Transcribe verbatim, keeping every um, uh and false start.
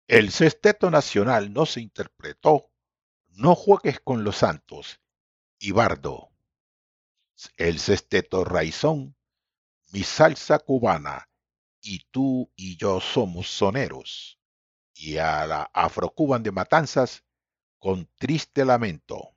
El sexteto nacional no se interpretó No juegues con los santos y Bardo. El sexteto raizón, mi salsa cubana y tú y yo somos soneros. Y a la Afrocuban de Matanzas con triste lamento.